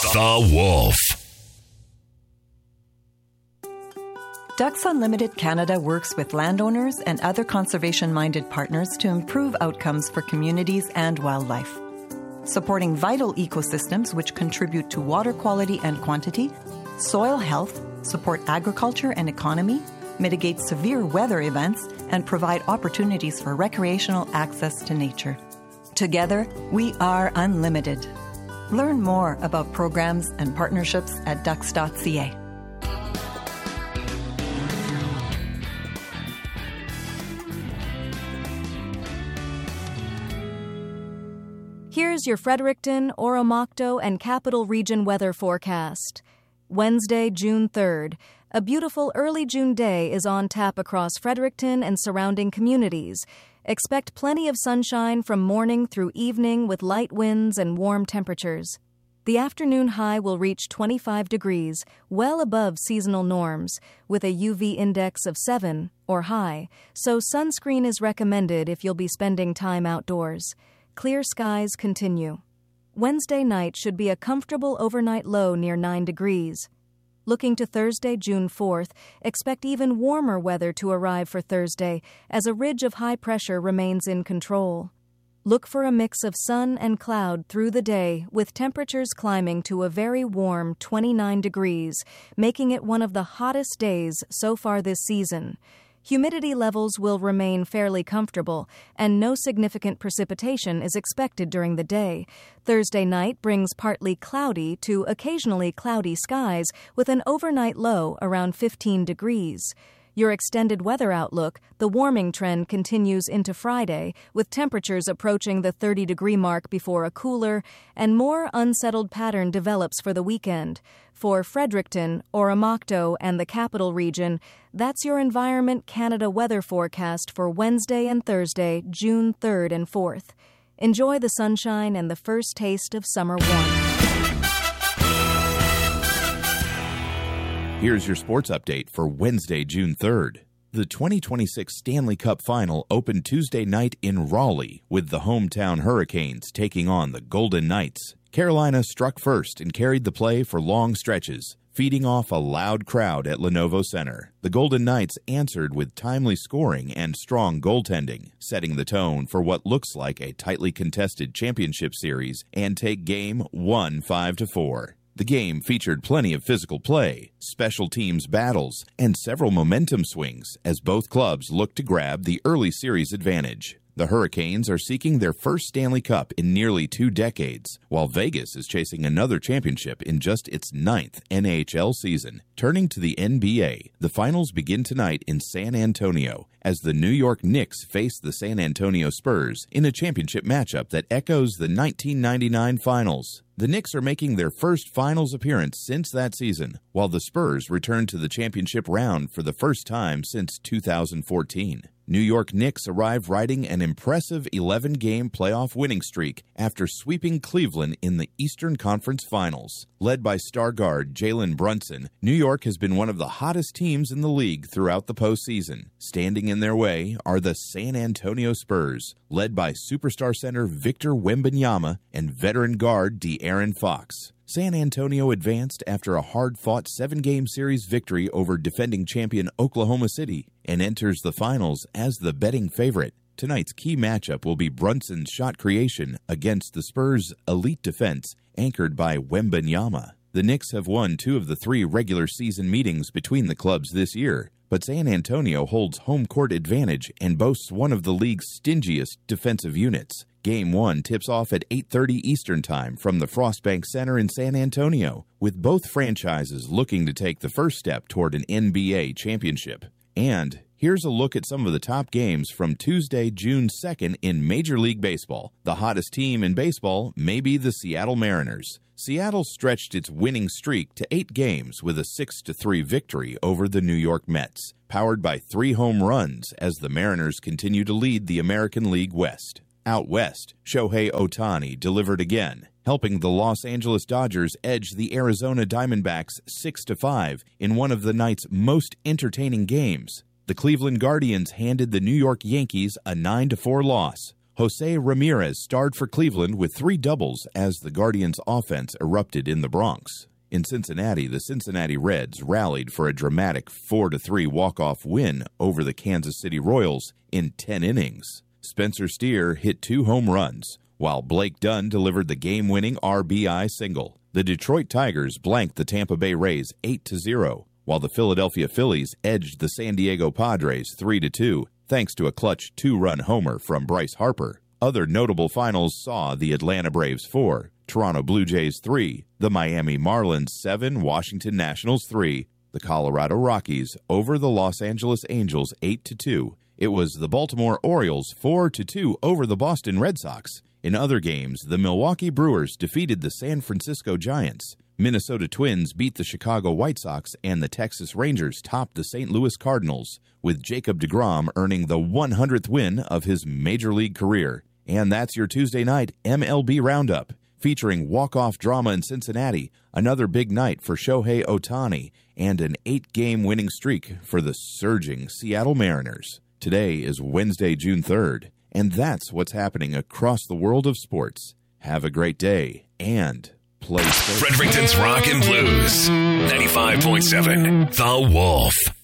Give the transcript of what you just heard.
The Wolf. Ducks Unlimited Canada works with landowners and other conservation-minded partners to improve outcomes for communities and wildlife. Supporting vital ecosystems which contribute to water quality and quantity, soil health, support agriculture and economy, mitigate severe weather events, and provide opportunities for recreational access to nature. Together, we are unlimited. Learn more about programs and partnerships at ducks.ca. Here's your Fredericton, Oromocto, and Capital Region weather forecast. Wednesday, June 3rd. A beautiful early June day is on tap across Fredericton and surrounding communities. Expect plenty of sunshine from morning through evening with light winds and warm temperatures. The afternoon high will reach 25 degrees, well above seasonal norms, with a UV index of 7 or high, so sunscreen is recommended if you'll be spending time outdoors. Clear skies continue. Wednesday night should be a comfortable overnight low near 9 degrees. Looking to Thursday, June 4th, expect even warmer weather to arrive for Thursday as a ridge of high pressure remains in control. Look for a mix of sun and cloud through the day, with temperatures climbing to a very warm 29 degrees, making it one of the hottest days so far this season. Humidity levels will remain fairly comfortable, and no significant precipitation is expected during the day. Thursday night brings partly cloudy to occasionally cloudy skies with an overnight low around 15 degrees. Your extended weather outlook, the warming trend continues into Friday, with temperatures approaching the 30-degree mark before a cooler and more unsettled pattern develops for the weekend. For Fredericton, Oromocto, and the Capital Region, that's your Environment Canada weather forecast for Wednesday and Thursday, June 3rd and 4th. Enjoy the sunshine and the first taste of summer warmth. Here's your sports update for Wednesday, June 3rd. The 2026 Stanley Cup Final opened Tuesday night in Raleigh with the hometown Hurricanes taking on the Golden Knights. Carolina struck first and carried the play for long stretches, feeding off a loud crowd at Lenovo Center. The Golden Knights answered with timely scoring and strong goaltending, setting the tone for what looks like a tightly contested championship series and take game 1 5-4. The game featured plenty of physical play, special teams battles, and several momentum swings as both clubs looked to grab the early series advantage. The Hurricanes are seeking their first Stanley Cup in nearly 2 decades, while Vegas is chasing another championship in just its 9th NHL season. Turning to the NBA, the finals begin tonight in San Antonio as the New York Knicks face the San Antonio Spurs in a championship matchup that echoes the 1999 finals. The Knicks are making their first finals appearance since that season, while the Spurs return to the championship round for the first time since 2014. New York Knicks arrive riding an impressive 11-game playoff winning streak after sweeping Cleveland in the Eastern Conference Finals. Led by star guard Jalen Brunson, New York has been one of the hottest teams in the league throughout the postseason. Standing in their way are the San Antonio Spurs, led by superstar center Victor Wembanyama and veteran guard De'Aaron Fox. San Antonio advanced after a hard-fought 7-game series victory over defending champion Oklahoma City and enters the finals as the betting favorite. Tonight's key matchup will be Brunson's shot creation against the Spurs' elite defense, anchored by Wembanyama. The Knicks have won 2 of the 3 regular season meetings between the clubs this year, but San Antonio holds home court advantage and boasts one of the league's stingiest defensive units. Game 1 tips off at 8:30 Eastern Time from the Frostbank Center in San Antonio, with both franchises looking to take the first step toward an NBA championship. And here's a look at some of the top games from Tuesday, June 2nd in Major League Baseball. The hottest team in baseball may be the Seattle Mariners. Seattle stretched its winning streak to 8 games with a 6-3 victory over the New York Mets, powered by 3 home runs as the Mariners continue to lead the American League West. Out west, Shohei Ohtani delivered again, helping the Los Angeles Dodgers edge the Arizona Diamondbacks 6-5 in one of the night's most entertaining games. The Cleveland Guardians handed the New York Yankees a 9-4 loss, Jose Ramirez starred for Cleveland with 3 doubles as the Guardians' offense erupted in the Bronx. In Cincinnati, the Cincinnati Reds rallied for a dramatic 4-3 walk-off win over the Kansas City Royals in 10 innings. Spencer Steer hit 2 home runs, while Blake Dunn delivered the game-winning RBI single. The Detroit Tigers blanked the Tampa Bay Rays 8-0, while the Philadelphia Phillies edged the San Diego Padres 3-2, thanks to a clutch 2-run homer from Bryce Harper. Other notable finals saw the Atlanta Braves 4, Toronto Blue Jays 3, the Miami Marlins 7, Washington Nationals 3, the Colorado Rockies over the Los Angeles Angels 8-2. It was the Baltimore Orioles 4-2 over the Boston Red Sox. In other games, the Milwaukee Brewers defeated the San Francisco Giants. Minnesota Twins beat the Chicago White Sox, and the Texas Rangers topped the St. Louis Cardinals, with Jacob deGrom earning the 100th win of his Major League career. And that's your Tuesday night MLB Roundup, featuring walk-off drama in Cincinnati, another big night for Shohei Ohtani, and an 8-game winning streak for the surging Seattle Mariners. Today is Wednesday, June 3rd, and that's what's happening across the world of sports. Have a great day, and play safe. Fredericton's Rock and Blues, 95.7, The Wolf.